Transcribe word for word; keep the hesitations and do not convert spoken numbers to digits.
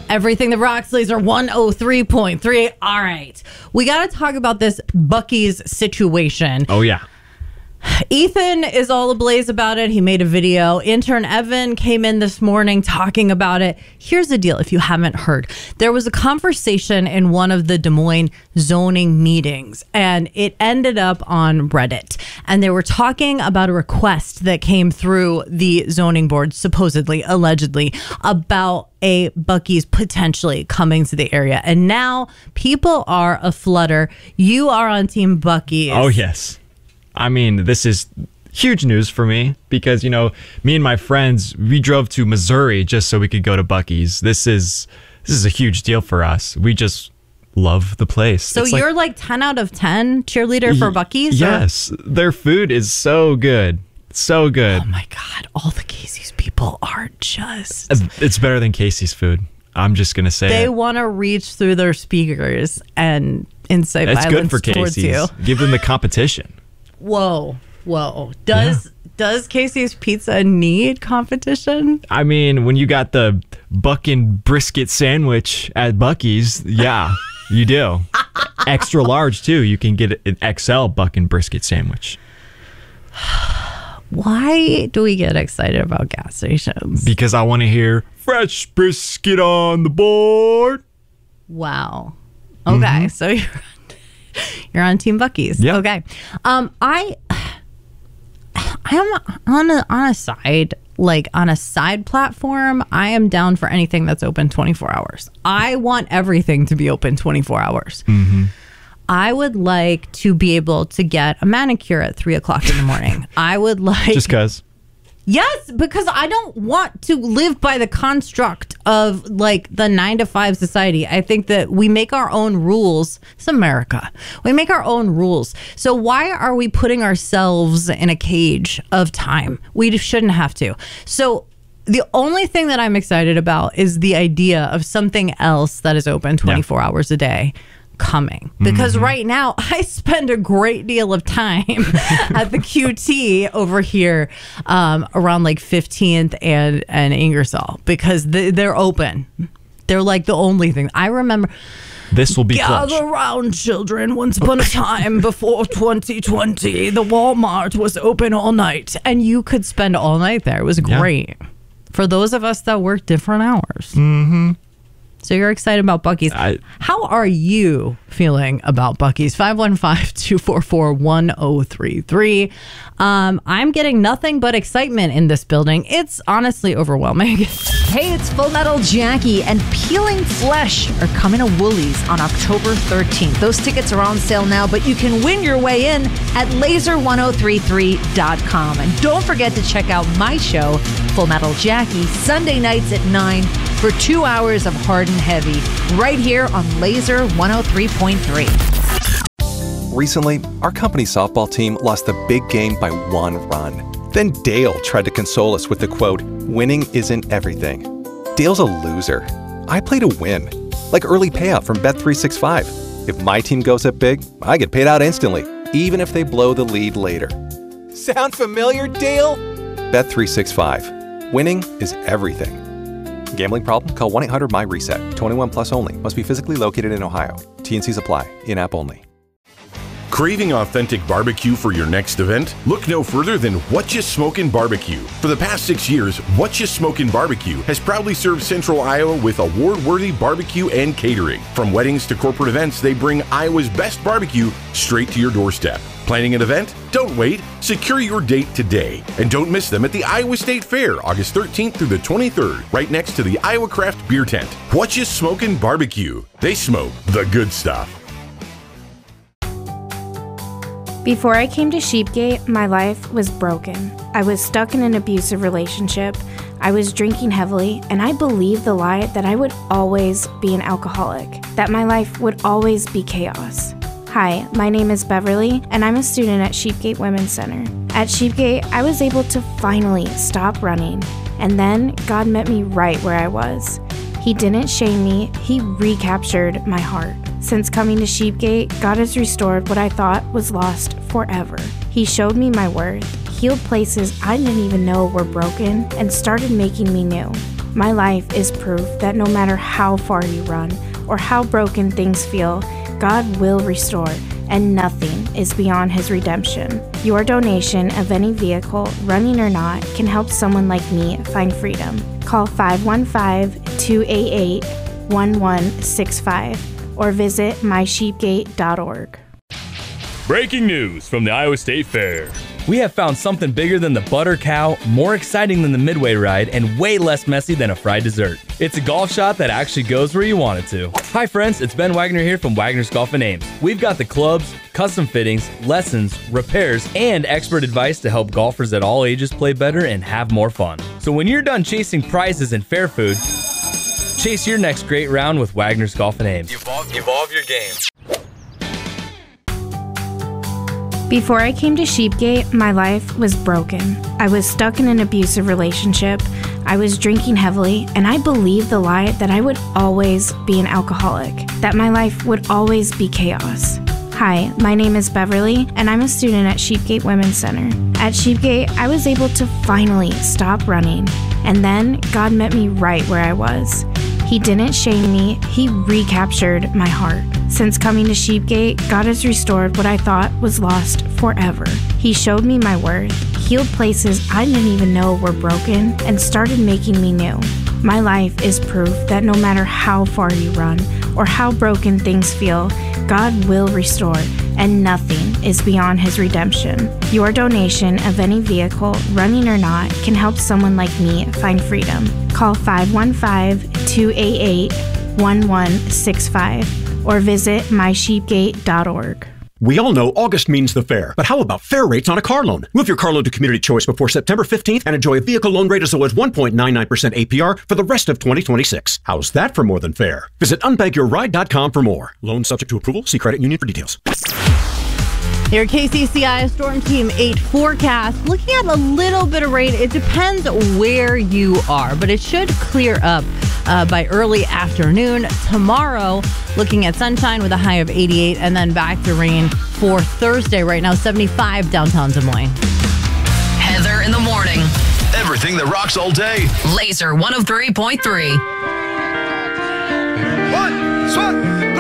Everything that rocks, Laser one oh three point three. All right. We got to talk about this Buc-ee's situation. Oh, yeah. Ethan is all ablaze about it. He made a video. Intern Evan came in this morning talking about it. Here's the deal, if you haven't heard. There was a conversation in one of the Des Moines zoning meetings, and it ended up on Reddit. And they were talking about a request that came through the zoning board, supposedly, allegedly, about a Buc-ee's potentially coming to the area. And now people are aflutter. You are on Team Buc-ee's. Oh, yes. I mean, this is huge news for me because, you know, me and my friends, we drove to Missouri just so we could go to Buc-ee's. This is this is a huge deal for us. We just love the place. So it's you're like, like ten out of ten cheerleader for Buc-ee's? Yes. Or? Their food is so good. So good. Oh, my God. All the Casey's people are just... It's better than Casey's food. I'm just going to say They it. want to reach through their speakers and incite It's violence good for towards Casey's. you. Give them the competition. Whoa, whoa. Does yeah. does Casey's Pizza need competition? I mean, when you got the Buckin brisket sandwich at Buc-ee's, yeah, you do. Extra large, too. You can get an X L Buckin brisket sandwich. Why do we get excited about gas stations? Because I want to hear fresh brisket on the board. Wow. Okay, mm-hmm. so you're... You're on Team Buc-ee's. Yeah. Okay. Um, I, I'm on a, on a side, like on a side platform. I am down for anything that's open twenty-four hours. I want everything to be open twenty-four hours. Mm-hmm. I would like to be able to get a manicure at three o'clock in the morning. I would like... Just because. Yes, because I don't want to live by the construct of like the nine to five society. I think that we make our own rules. It's America. We make our own rules. So why are we putting ourselves in a cage of time? We shouldn't have to. So the only thing that I'm excited about is the idea of something else that is open twenty-four yeah. hours a day coming, because mm-hmm. right now I spend a great deal of time at the Q T over here um, around like fifteenth and, and Ingersoll, because they, they're open. They're like the only thing. I remember this will be gather clutch. around, children. Once upon a time before twenty twenty, the Walmart was open all night and you could spend all night there. It was great yeah. for those of us that work different hours. Mm-hmm. So you're excited about Buc-ee's. I, How are you feeling about Buc-ee's? five one five, two four four, one oh three three. Um, I'm getting nothing but excitement in this building. It's honestly overwhelming. Hey, it's Full Metal Jackie, and Peeling Flesh are coming to Woolies on October thirteenth. Those tickets are on sale now, but you can win your way in at laser one oh three three dot com. And don't forget to check out my show, Full Metal Jackie, Sunday nights at nine for two hours of hard and heavy, right here on Laser one oh three point three. Recently, our company softball team lost the big game by one run. Then Dale tried to console us with the quote, "Winning isn't everything." Dale's a loser. I play to win, like early payout from Bet three sixty-five. If my team goes up big, I get paid out instantly, even if they blow the lead later. Sound familiar, Dale? Bet three sixty-five. Winning is everything. Gambling problem? Call one eight hundred M Y reset. twenty-one plus only. Must be physically located in Ohio. T and Cs apply. In-app only. Craving authentic barbecue for your next event? Look no further than What Ya Smokin' Barbecue. For the past six years, What Ya Smokin' Barbecue has proudly served Central Iowa with award-worthy barbecue and catering. From weddings to corporate events, they bring Iowa's best barbecue straight to your doorstep. Planning an event? Don't wait. Secure your date today. And don't miss them at the Iowa State Fair, August thirteenth through the twenty-third, right next to the Iowa Craft Beer Tent. What Ya Smokin' Barbecue. They smoke the good stuff. Before I came to Sheepgate, my life was broken. I was stuck in an abusive relationship. I was drinking heavily, and I believed the lie that I would always be an alcoholic, that my life would always be chaos. Hi, my name is Beverly, and I'm a student at Sheepgate Women's Center. At Sheepgate, I was able to finally stop running, and then God met me right where I was. He didn't shame me, He recaptured my heart. Since coming to Sheepgate, God has restored what I thought was lost forever. He showed me my worth, healed places I didn't even know were broken, and started making me new. My life is proof that no matter how far you run or how broken things feel, God will restore, and nothing is beyond His redemption. Your donation of any vehicle, running or not, can help someone like me find freedom. Call five one five, two eight eight, one one six five or visit my sheep gate dot org. Breaking news from the Iowa State Fair. We have found something bigger than the butter cow, more exciting than the Midway ride, and way less messy than a fried dessert. It's a golf shot that actually goes where you want it to. Hi friends, it's Ben Wagner here from Wagner's Golf and Ames. We've got the clubs, custom fittings, lessons, repairs, and expert advice to help golfers at all ages play better and have more fun. So when you're done chasing prizes and fair food, chase your next great round with Wagner's Golf and Ames. Evolve, evolve your game. Before I came to Sheepgate, my life was broken. I was stuck in an abusive relationship. I was drinking heavily, and I believed the lie that I would always be an alcoholic, that my life would always be chaos. Hi, my name is Beverly, and I'm a student at Sheepgate Women's Center. At Sheepgate, I was able to finally stop running, and then God met me right where I was. He didn't shame me, He recaptured my heart. Since coming to Sheepgate, God has restored what I thought was lost forever. He showed me my worth, healed places I didn't even know were broken, and started making me new. My life is proof that no matter how far you run or how broken things feel, God will restore, and nothing is beyond His redemption. Your donation of any vehicle, running or not, can help someone like me find freedom. Call five one five, two eight eight, one one six five or visit my sheep gate dot org. We all know August means the fair, but how about fair rates on a car loan? Move your car loan to Community Choice before September fifteenth and enjoy a vehicle loan rate as low as one point nine nine percent A P R for the rest of twenty twenty-six. How's that for more than fair? Visit unbag your ride dot com for more. Loan subject to approval. See credit union for details. Your K C C I Storm Team eight forecast. Looking at a little bit of rain. It depends where you are, but it should clear up uh, by early afternoon. Tomorrow, looking at sunshine with a high of eighty-eight, and then back to rain for Thursday. Right now, seventy-five downtown Des Moines. Heather in the morning. Everything that rocks all day. Laser one oh three point three. One, swat.